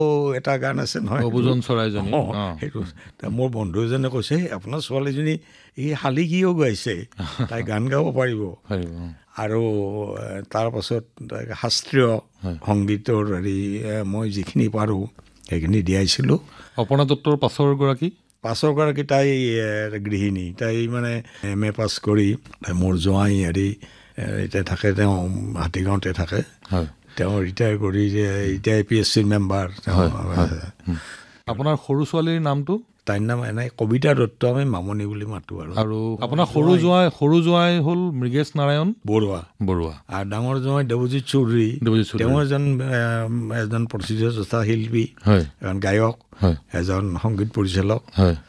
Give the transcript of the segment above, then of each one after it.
এটা গান আছে নহয় অবুজন চৰাইজনী সেইটো মোৰ বন্ধু এজনে কৈছে আপোনাৰ ছোৱালীজনী এই শালিকীও গাইছে তাই গান গাব পাৰিব আৰু তাৰপাছত শাস্ত্ৰীয় সংগীতৰ হেৰি মই যিখিনি পাৰোঁ সেইখিনি দিয়াইছিলোঁ অপৰ্ণা দত্তৰ পাছৰ গৰাকী তাই গৃহিণী তাই মানে MA পাছ কৰি মোৰ জোঁৱাই হেৰি এতিয়া থাকে তেওঁ হাতীগাঁৱতে থাকে তেওঁ ৰিটায়াৰ কৰি এতিয়া APSC মেম্বাৰ আপোনাৰ সৰু ছোৱালীৰ নামটো তাইৰ নাম এনে কবিতা দত্ত আমি মামনি বুলি মাতো আৰু আপোনাৰ সৰু জোঁৱাই হ'ল মৃগেশ নাৰায়ণ বৰুৱা আৰু ডাঙৰ জোঁৱাই দেৱজিৎ চৌধুৰী তেওঁ এজন প্ৰসিদ্ধ যথা শিল্পী এজন গায়ক এজন সংগীত পৰিচালক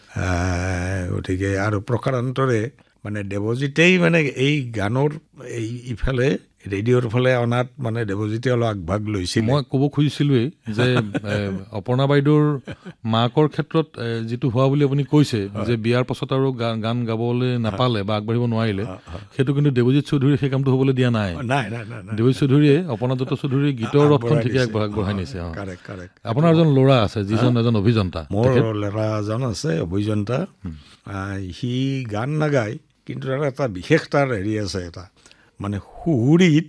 গতিকে আৰু প্ৰকাৰান্তৰে মানে দেৱজিতেই মানে এই গানৰ এই ইফালে ৰেডিঅ'ৰ ফালে অনাত মানে দেৱজিতে অলপ আগভাগ লৈছিল মই ক'ব খুজিছিলোঁৱেই যে অপৰ্ণা বাইদেউৰ মাকৰ ক্ষেত্ৰত যিটো হোৱা বুলি আপুনি কৈছে যে বিয়াৰ পাছত আৰু গান গাবলৈ নাপালে বা আগবাঢ়িব নোৱাৰিলে সেইটো কিন্তু দেৱজিৎ চৌধুৰীয়ে সেই কামটো হ'বলৈ দিয়া নাই দেৱজিৎ চৌধুৰীয়ে অপৰ্ণা দত্ত চৌধুৰীৰ গীতৰ ৰথখন ঠিকে আগবঢ়াই নিছে আপোনাৰ এজন ল'ৰা আছে যিজন এজন অভিযন্তা মোৰ ল'ৰা এজন আছে অভিযন্তা সি গান নাগায় কিন্তু এটা বিশেষ তাৰ হেৰি আছে এটা মানে সুহুৰিত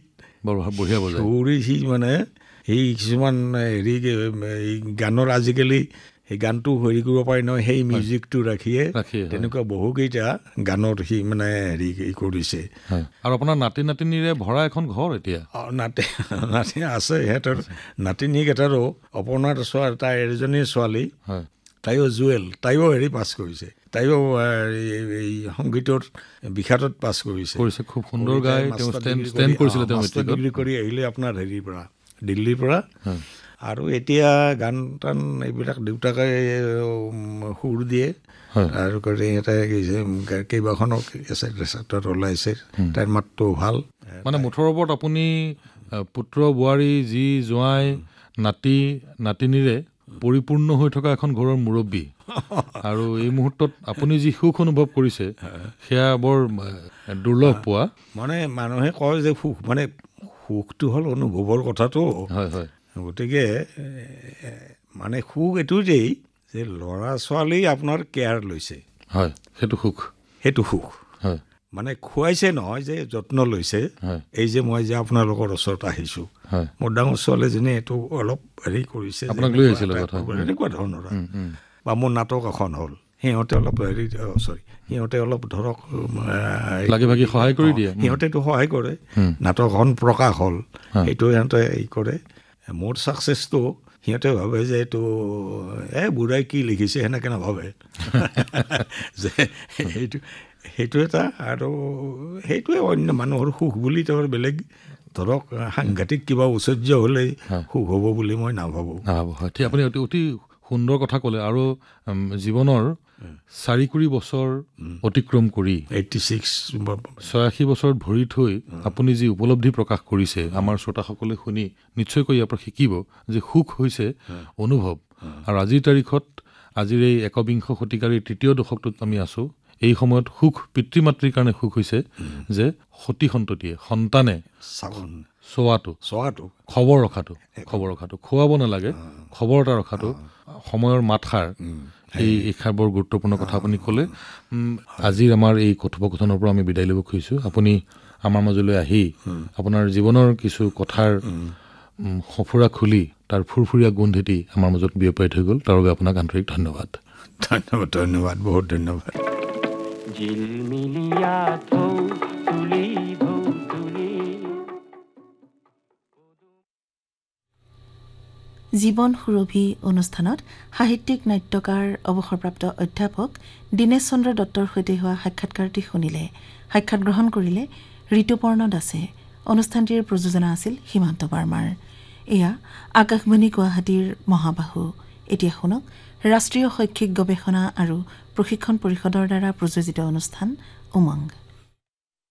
সি মানে সেই কিছুমান হেৰি এই গানৰ আজিকালি সেই গানটো হেৰি কৰিব পাৰি নহয় সেই মিউজিকটো ৰাখিয়ে তেনেকুৱা বহুকেইটা গানত সি মানে হেৰি কৰিছে আৰু আপোনাৰ নাতি নাতিনীৰে ভৰা এখন ঘৰ এতিয়া নাতি আছে সিহঁতৰ নাতিনীকেইটাৰো অপৰ্ণাৰ তাই এজনী ছোৱালী তাইও জুৱেল তাইও হেৰি পাছ কৰিছে তাইও এই সংগীতৰ বিশাৰদত পাছ কৰিছে খুব সুন্দৰ গায় ডিগ্ৰী কৰি আহিলে আপোনাৰ হেৰিৰ পৰা দিল্লীৰ পৰা আৰু এতিয়া গান টান এইবিলাক দেউতাকে সুৰ দিয়ে আৰু সিহঁতে কেইবাখনো কেছেট ওলাইছে তাইৰ মাতটো ভাল মানে মুঠৰ ওপৰত আপুনি পুত্ৰ বোৱাৰী যি জোঁৱাই নাতি নাতিনীৰে পৰিপূৰ্ণ হৈ থকা এখন ঘৰৰ মুৰব্বী আৰু এই মুহূৰ্তত আপুনি যি সুখ অনুভৱ কৰিছে সেয়া বৰ দুৰ্লভ পোৱা মানে মানুহে কয় যে সুখ মানে সুখটো হ'ল অনুভৱৰ কথাটো গতিকে মানে সুখ এইটোৱেই যে ল'ৰা ছোৱালী আপোনাৰ কেয়াৰ লৈছে সেইটো সুখ মানে খুৱাইছে নহয় যে যত্ন লৈছে এই যে মই যে আপোনালোকৰ ওচৰত আহিছোঁ মোৰ ডাঙৰ ছোৱালীজনী এইটো অলপ হেৰি কৰিছে এনেকুৱা ধৰণৰ বা মোৰ নাটক এখন হ'ল সিহঁতে অলপ হেৰি সিহঁতে অলপ ধৰক লাগি ভাগি সহায় কৰি দিয়ে সিহঁতেতো সহায় কৰে নাটকখন প্ৰকাশ হ'ল সেইটো সিহঁতে হেৰি কৰে মোৰ ছাকচেছটো সিহঁতে ভাবে যে এইটো বুঢ়াই কি লিখিছে সেনেকৈ নাভাবে যে সেইটো এটা আৰু সেইটোৱে অন্য মানুহৰ সুখ বুলি তেওঁৰ বেলেগ ধৰক সাংঘাতিক কিবা ঐশ্বৰ্য হ'লে সুখ হ'ব বুলি মই নাভাবোঁ ঠিক আপুনি অতি সুন্দৰ কথা ক'লে আৰু জীৱনৰ 4 বছৰ অতিক্ৰম কৰি 86 বছৰত ভৰি থৈ আপুনি যি উপলব্ধি প্ৰকাশ কৰিছে আমাৰ শ্ৰোতাসকলে শুনি নিশ্চয়কৈ ইয়াৰ পৰা শিকিব যে সুখ হৈছে অনুভৱ আৰু আজিৰ তাৰিখত আজিৰ এই 21 শতিকাৰ 3য় দশকটোত আমি আছোঁ এই সময়ত সুখ পিতৃ মাতৃৰ কাৰণে সুখ হৈছে যে সতি সন্ততিয়ে সন্তানে চোৱাটো খবৰ ৰখাটো খুৱাব নালাগে খবৰ এটা ৰখাটো সময়ৰ মাতষাৰ এই শিক্ষাৰ বৰ গুৰুত্বপূৰ্ণ কথা আপুনি ক'লে আজিৰ আমাৰ এই কথোপকথনৰ পৰা আমি বিদায় ল'ব খুজিছোঁ আপুনি আমাৰ মাজলৈ আহি আপোনাৰ জীৱনৰ কিছু কথাৰ সফুৰা খুলি তাৰ ফুৰফুৰীয়া গোন্ধেটি আমাৰ মাজত বিয়পাই থৈ গ'ল তাৰ বাবে আপোনাক আন্তৰিক ধন্যবাদ বহুত ধন্যবাদ জীৱন সুৰভি অনুষ্ঠানত সাহিত্যিক নাট্যকাৰ অৱসৰপ্ৰাপ্ত অধ্যাপক দীনেশ চন্দ্ৰ দত্তৰ সৈতে হোৱা সাক্ষাৎকাৰটি শুনিলে সাক্ষাৎ গ্ৰহণ কৰিলে ঋতুপৰ্ণ দাসে অনুষ্ঠানটিৰ প্ৰযোজনা আছিল সীমান্ত বাৰ্মাৰ এয়া আকাশবাণী গুৱাহাটীৰ মহাবাহু এতিয়া শুনক ৰাষ্ট্ৰীয় শৈক্ষিক গৱেষণা আৰু প্ৰশিক্ষণ পৰিষদৰ দ্বাৰা প্ৰযোজিত অনুষ্ঠান উমংগ